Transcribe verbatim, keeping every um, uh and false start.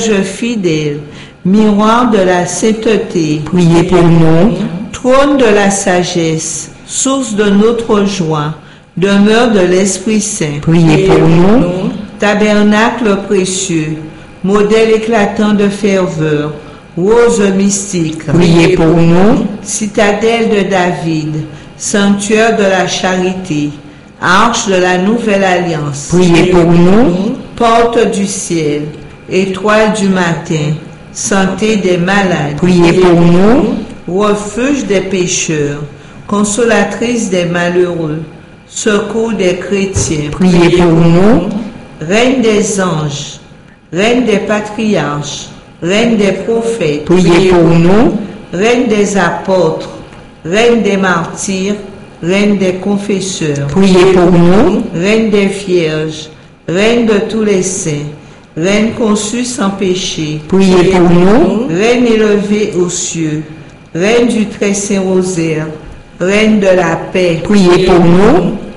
Vierge fidèle, miroir de la sainteté, priez pour nous. Trône de la sagesse, source de notre joie, demeure de l'Esprit Saint, priez pour nous. Tabernacle précieux, modèle éclatant de ferveur, rose mystique, priez pour nous. Citadelle de David, sanctuaire de la charité, arche de la nouvelle alliance, priez pour nous. Porte du ciel, étoile du matin, santé des malades, priez pour nous. Refuge des pécheurs, consolatrice des malheureux, secours des chrétiens, priez pour nous. Reine des anges, Reine des patriarches, Reine des prophètes, priez pour nous. Reine des apôtres, Reine des martyrs, Reine des confesseurs, priez pour nous. Reine des vierges, Reine de tous les saints, Reine conçue sans péché, priez pour nous. Reine élevée aux cieux, Reine du très saint rosaire, Reine de la paix, priez pour nous.